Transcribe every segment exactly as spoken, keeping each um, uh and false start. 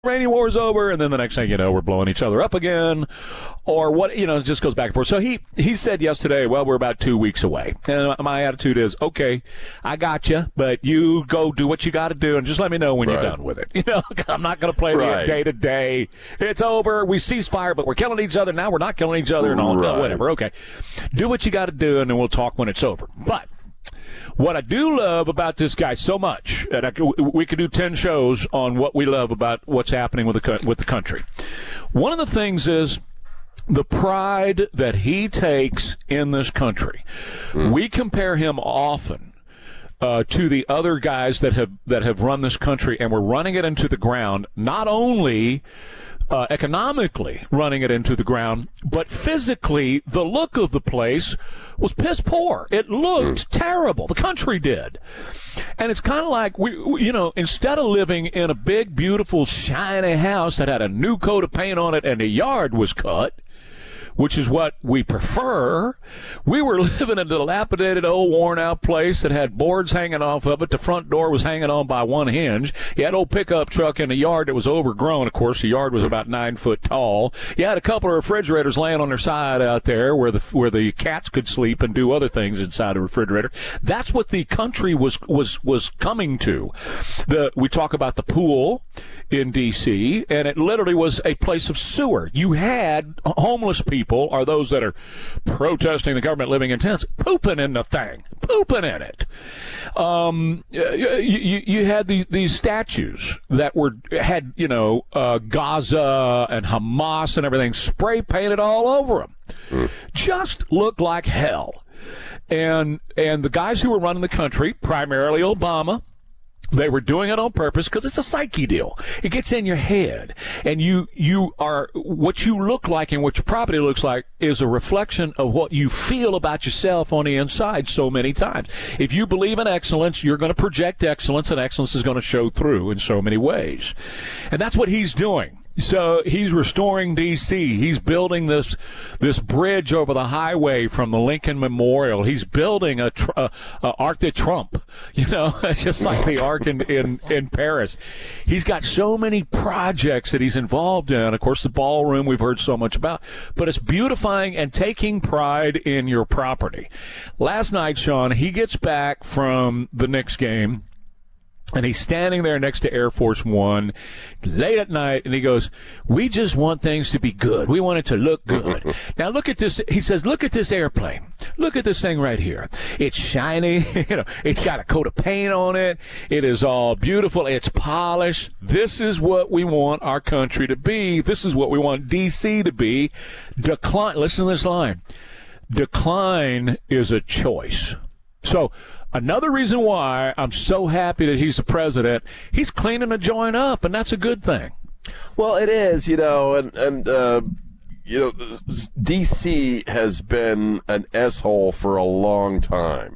Iranian war's over, and then the next thing you know, we're blowing each other up again, or what, you know, it just goes back and forth. So he, he said yesterday, well, we're about two weeks away. And my attitude is, okay, I got you, but you go do what you got to do, and just let me know when right. you're done with it. You know, I'm not going to play right. the day-to-day. It's over. We cease fire, but we're killing each other. Now we're not killing each other and all right. whatever. Okay. Do what you got to do, and then we'll talk when it's over. But what I do love about this guy so much, and I, we could do ten shows on what we love about what's happening with the with the country. One of the things is the pride that he takes in this country. Mm. We compare him often uh, to the other guys that have that have run this country, and we're running it into the ground. Not only Uh, economically running it into the ground, but physically the look of the place was piss poor. It looked mm. terrible. The country did. And it's kind of like, we, we, you know, instead of living in a big, beautiful, shiny house that had a new coat of paint on it and the yard was cut, which is what we prefer, we were living in a dilapidated, old, worn-out place that had boards hanging off of it. The front door was hanging on by one hinge. You had an old pickup truck in the yard that was overgrown. Of course, the yard was about nine foot tall. You had a couple of refrigerators laying on their side out there where the where the cats could sleep and do other things inside the refrigerator. That's what the country was was was coming to. The we talk about the pool in D C, and it literally was a place of sewer. You had homeless people. People are those that are protesting the government living in tents, pooping in the thing, pooping in it. Um, you, you, you had these, these statues that were had you know uh, Gaza and Hamas and everything spray painted all over them. Mm. Just looked like hell. And and the guys who were running the country, primarily Obama, they were doing it on purpose because it's a psyche deal. It gets in your head. And you you are, what you look like and what your property looks like is a reflection of what you feel about yourself on the inside so many times. If you believe in excellence, you're going to project excellence, and excellence is going to show through in so many ways. And that's what he's doing. So he's restoring D C. He's building this this bridge over the highway from the Lincoln Memorial. He's building a, a, a Arc de Trump, you know, just like the Arc in, in, in Paris. He's got so many projects that he's involved in. Of course, the ballroom we've heard so much about. But it's beautifying and taking pride in your property. Last night, Sean, he gets back from the Knicks game. And he's standing there next to Air Force One late at night, and he goes, we just want things to be good. We want it to look good. Now, look at this. He says, look at this airplane. Look at this thing right here. It's shiny. You know, it's got a coat of paint on it. It is all beautiful. It's polished. This is what we want our country to be. This is what we want D C to be. Decline. Listen to this line. Decline is a choice. So, another reason why I'm so happy that he's the president, he's cleaning the joint up, and that's a good thing. Well, it is, you know, and, and uh, you know, D C has been an S-hole for a long time.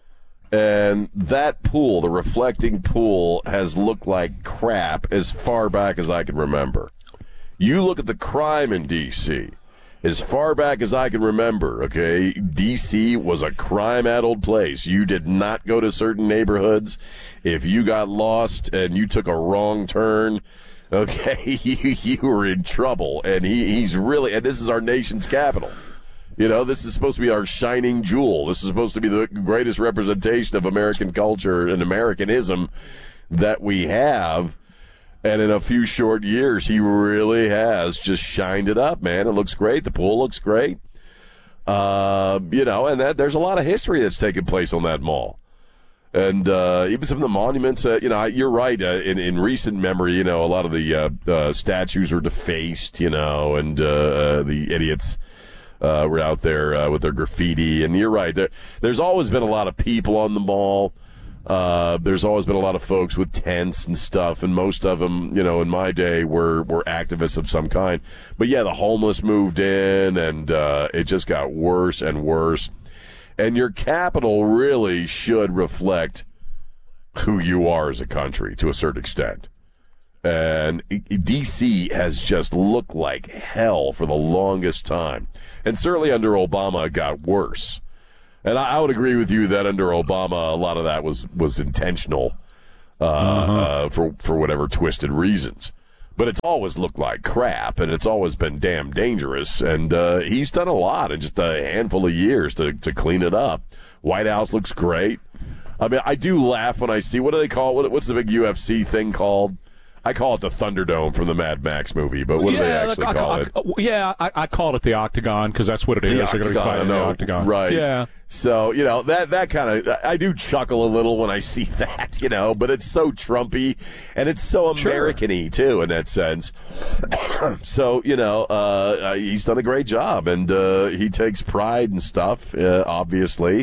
And that pool, the reflecting pool, has looked like crap as far back as I can remember. You look at the crime in D C, as far back as I can remember, okay, D C was a crime-addled place. You did not go to certain neighborhoods. If you got lost and you took a wrong turn, okay, you, you were in trouble. And he, he's really, and this is our nation's capital. You know, this is supposed to be our shining jewel. This is supposed to be the greatest representation of American culture and Americanism that we have. And in a few short years, he really has just shined it up, man. It looks great. The pool looks great. Uh, you know, and that there's a lot of history that's taken place on that mall. And uh, even some of the monuments, uh, you know, you're right. Uh, in, in recent memory, you know, a lot of the uh, uh, statues are defaced, you know, and uh, the idiots uh, were out there uh, with their graffiti. And you're right. There, there's always been a lot of people on the mall. Uh, there's always been a lot of folks with tents and stuff, and most of them, you know, in my day were, were activists of some kind. But, yeah, the homeless moved in, and uh, it just got worse and worse. And your capital really should reflect who you are as a country to a certain extent. And D C has just looked like hell for the longest time. And certainly under Obama, it got worse. And I, I would agree with you that under Obama, a lot of that was, was intentional uh, uh-huh. uh, for, for whatever twisted reasons. but it's always looked like crap, and it's always been damn dangerous. And uh, he's done a lot in just a handful of years to, to clean it up. White House looks great. I mean, I do laugh when I see, what do they call, what, what's the big U F C thing called? I call it the Thunderdome from the Mad Max movie, but what yeah, do they actually I, call I, it? I, yeah, I, I call it the Octagon because that's what it is. The They're going to be Octagon, fighting the no, Octagon. right. Yeah. So, you know, that, that kind of, I do chuckle a little when I see that, you know, but it's so Trumpy, and it's so American-y, too, in that sense. So, you know, uh, he's done a great job, and uh, he takes pride and stuff, uh, obviously.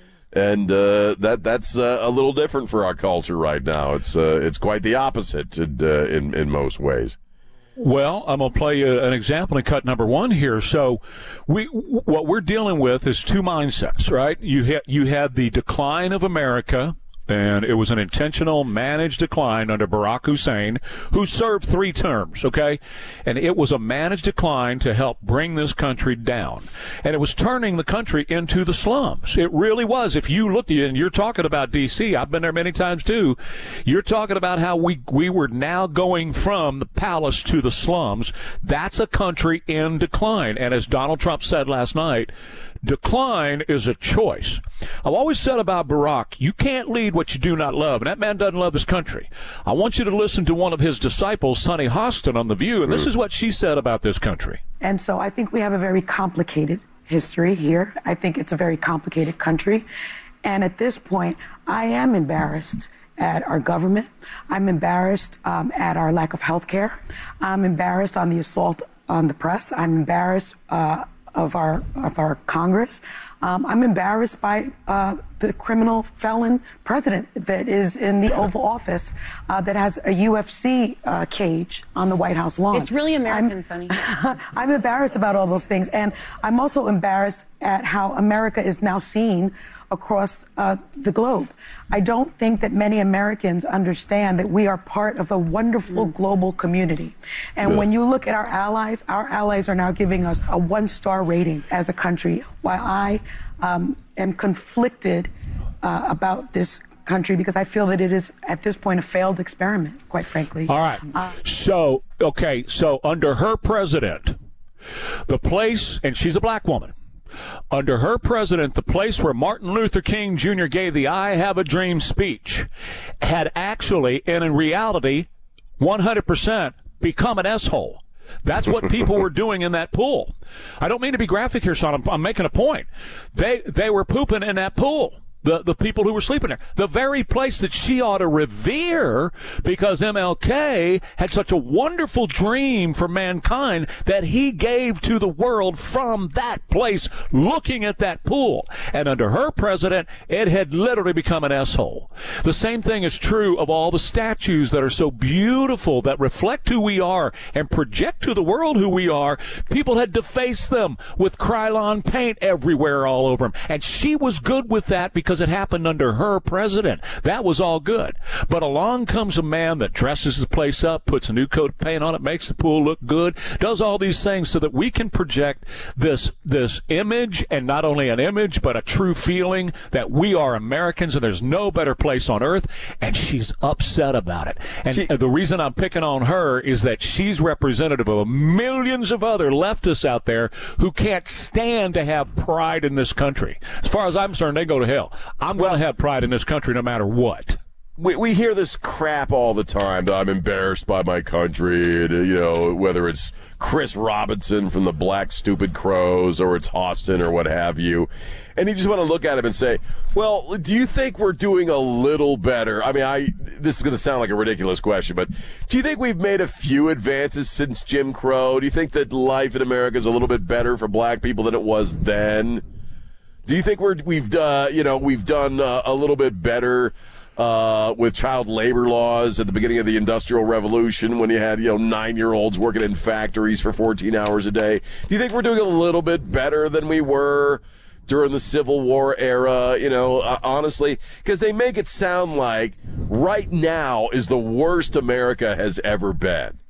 And uh, that that's uh, a little different for our culture right now. It's uh, it's quite the opposite in, uh, in in most ways. Well, I'm going to play you an example in cut number one here. So, we what we're dealing with is two mindsets, right? You had you had the decline of America. And it was an intentional, managed decline under Barack Hussein, who served three terms, okay? And it was a managed decline to help bring this country down. And it was turning the country into the slums. It really was. If you looked at it, and you're talking about D C, I've been there many times too, you're talking about how we, we were now going from the palace to the slums. That's a country in decline. And as Donald Trump said last night, decline is a choice. I've always said about Barack, you can't lead what you do not love, and that man doesn't love his country. I want you to listen to one of his disciples, Sunny Hostin, on The View, and this is what she said about this country. And so I think we have a very complicated history here. I think it's a very complicated country. And at this point, I am embarrassed at our government. I'm embarrassed um, at our lack of health care. I'm embarrassed on the assault on the press. I'm embarrassed uh, of our of our Congress. Um, I'm embarrassed by uh, the criminal felon president that is in the Oval Office uh, that has a U F C uh, cage on the White House lawn. It's really American, I'm, Sonny. I'm embarrassed about all those things. And I'm also embarrassed at how America is now seen across uh, the globe. I don't think that many Americans understand that we are part of a wonderful mm. global community. And yeah. when you look at our allies, our allies are now giving us a one-star rating as a country, while I um, am conflicted uh, about this country because I feel that it is, at this point, a failed experiment, quite frankly. All right. Uh, so, okay, so under her president, the place, and she's a black woman, under her president, the place where Martin Luther King Junior gave the I Have a Dream speech had actually, and in reality, one hundred percent become an S-hole. That's what people were doing in that pool. I don't mean to be graphic here, Sean. I'm, I'm making a point. They they were pooping in that pool. The the people who were sleeping there. The very place that she ought to revere because M L K had such a wonderful dream for mankind that he gave to the world from that place looking at that pool. And under her president, it had literally become an S-hole. The same thing is true of all the statues that are so beautiful that reflect who we are and project to the world who we are. People had defaced them with Krylon paint everywhere all over them. And she was good with that because it happened under her president. That was all good. But along comes a man that dresses the place up, puts a new coat of paint on it, makes the pool look good, does all these things so that we can project this this image, and not only an image, but a true feeling that we are Americans and there's no better place on earth, and she's upset about it. And she, the reason I'm picking on her is that she's representative of millions of other leftists out there who can't stand to have pride in this country. As far as I'm concerned, they go to hell. I'm going to have pride in this country no matter what. We we hear this crap all the time that I'm embarrassed by my country, and, you know, whether it's Chris Robinson from the Black Stupid Crows or it's Hostin or what have you. And you just want to look at him and say, well, do you think we're doing a little better? I mean, I this is going to sound like a ridiculous question, but do you think we've made a few advances since Jim Crow? Do you think that life in America is a little bit better for black people than it was then? Do you think we're, we've, uh, you know, we've done uh, a little bit better uh, with child labor laws at the beginning of the Industrial Revolution when you had, you know, nine-year-olds working in factories for fourteen hours a day? Do you think we're doing a little bit better than we were during the Civil War era? You know, uh, honestly, because they make it sound like right now is the worst America has ever been.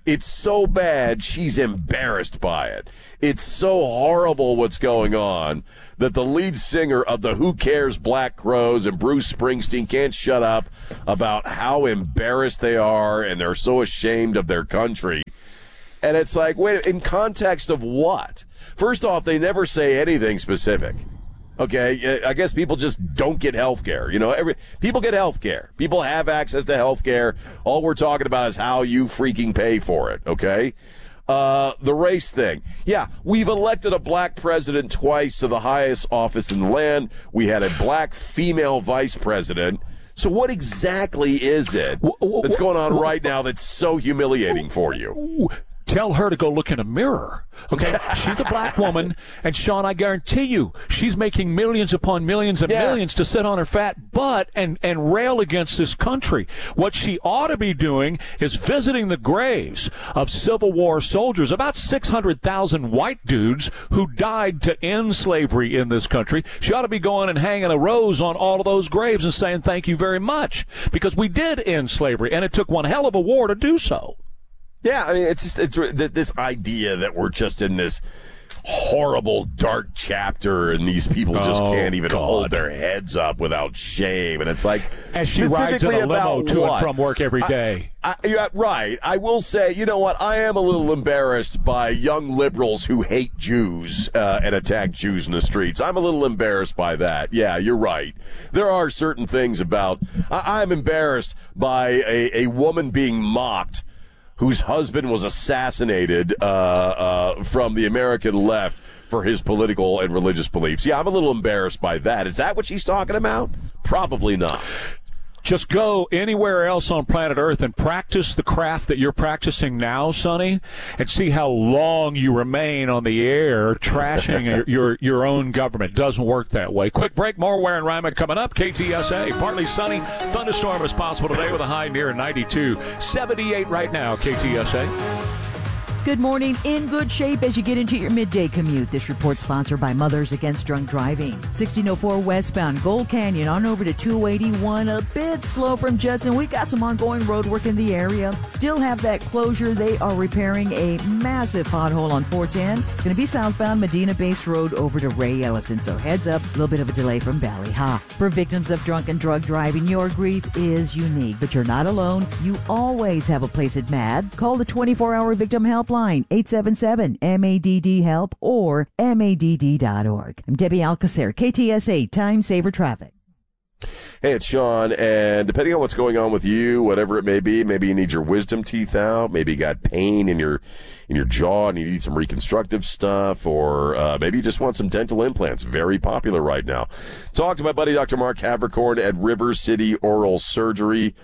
It's so bad, she's embarrassed by it. It's so horrible what's going on that the lead singer of the Who Cares Black Crowes and Bruce Springsteen can't shut up about how embarrassed they are and they're so ashamed of their country. And it's like, wait, in context of what? First off, they never say anything specific. Okay, I guess people just don't get health care. You know, every people get health care. People have access to health care. All we're talking about is how you freaking pay for it, okay? Uh, the race thing. Yeah, we've elected a black president twice to the highest office in the land. We had a black female vice president. So what exactly is it that's going on right now that's so humiliating for you? Tell her to go look in a mirror. Okay? She's a black woman, and Sean, I guarantee you, she's making millions upon millions and yeah. millions to sit on her fat butt and, and rail against this country. What she ought to be doing is visiting the graves of Civil War soldiers, about six hundred thousand white dudes who died to end slavery in this country. She ought to be going and hanging a rose on all of those graves and saying thank you very much, because we did end slavery, and it took one hell of a war to do so. Yeah, I mean, it's just it's this idea that we're just in this horrible, dark chapter, and these people just oh, can't even God. hold their heads up without shame. And it's like, as she rides in a limo to what? and from work every day. I, I, yeah, right. I will say, you know what? I am a little embarrassed by young liberals who hate Jews uh, and attack Jews in the streets. I'm a little embarrassed by that. Yeah, you're right. There are certain things about. I, I'm embarrassed by a, a woman being mocked whose husband was assassinated uh, uh, from the American left for his political and religious beliefs. Yeah, I'm a little embarrassed by that. Is that what she's talking about? Probably not. Just go anywhere else on planet Earth and practice the craft that you're practicing now, Sonny, and see how long you remain on the air trashing your, your your own government. It doesn't work that way. Quick break, more Ware and Ryman coming up. K T S A, partly sunny. Thunderstorm is possible today with a high near ninety-two. seventy-eight right now, K T S A. Good morning. In good shape as you get into your midday commute. This report sponsored by Mothers Against Drunk Driving. sixteen oh four westbound Gold Canyon on over to two eighty-one. A bit slow from Judson. We got some ongoing road work in the area. Still have that closure. They are repairing a massive pothole on four ten. It's going to be southbound Medina Base Road over to Ray Ellison. So heads up, a little bit of a delay from Valley High. For victims of drunk and drug driving, your grief is unique, but you're not alone. You always have a place at M A D. Call the twenty-four hour victim helpline. eight seven seven M A D D help or M A D D dot org. I'm Debbie Alcacer, K T S A Time Saver Traffic. Hey, it's Sean, and depending on what's going on with you, whatever it may be, maybe you need your wisdom teeth out, maybe you got pain in your in your jaw and you need some reconstructive stuff, or uh, maybe you just want some dental implants. Very popular right now. Talk to my buddy Doctor Mark Havercorn at River City Oral Surgery.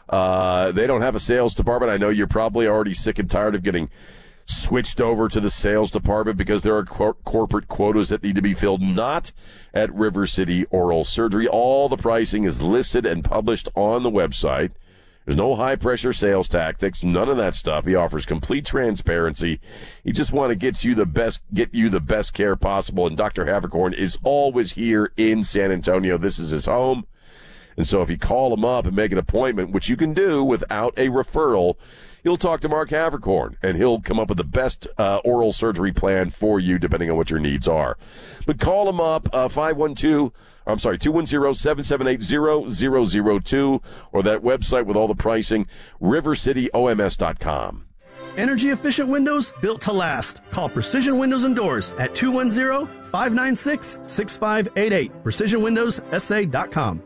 Uh, they don't have a sales department. I know you're probably already sick and tired of getting switched over to the sales department because there are cor- corporate quotas that need to be filled. Not at River City Oral Surgery. All the pricing is listed and published on the website. There's no high-pressure sales tactics, none of that stuff. He offers complete transparency. He just want to get you the best, get you the best care possible. And Doctor Havercorn is always here in San Antonio. This is his home. And so if you call him up and make an appointment, which you can do without a referral, you'll talk to Mark Havercorn, and he'll come up with the best uh, oral surgery plan for you, depending on what your needs are. But call him up, uh, five one two, I'm sorry, two one zero, seven seven eight, zero zero zero two, or that website with all the pricing, river city O M S dot com. Energy-efficient windows built to last. Call Precision Windows and Doors at two one zero, five nine six, six five eight eight. precision windows s a dot com.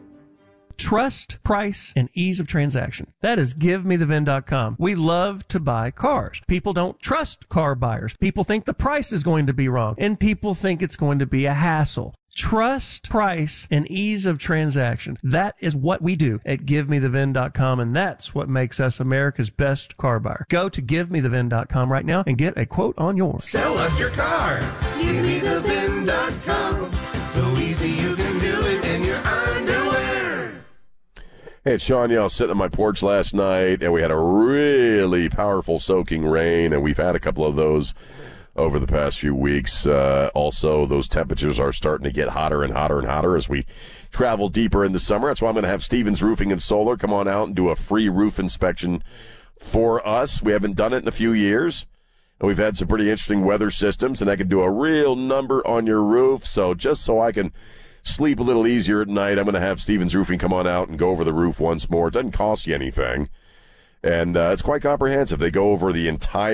Trust, price, and ease of transaction. That is give me the V I N dot com. We love to buy cars. People don't trust car buyers. People think the price is going to be wrong, and people think it's going to be a hassle. Trust, price, and ease of transaction. That is what we do at give me the V I N dot com, and that's what makes us America's best car buyer. Go to give me the V I N dot com right now and get a quote on yours. Sell us your car. give me the V I N dot com. So easy you can do it in your underwear. Hey, it's Sean. Yeah, I was sitting on my porch last night, and we had a really powerful soaking rain, and we've had a couple of those over the past few weeks. Uh, also, those temperatures are starting to get hotter and hotter and hotter as we travel deeper in the summer. That's why I'm going to have Stevens Roofing and Solar come on out and do a free roof inspection for us. We haven't done it in a few years. And we've had some pretty interesting weather systems, and I can do a real number on your roof. So just so I can sleep a little easier at night, I'm going to have Stevens Roofing come on out and go over the roof once more. It doesn't cost you anything. And uh, it's quite comprehensive. They go over the entire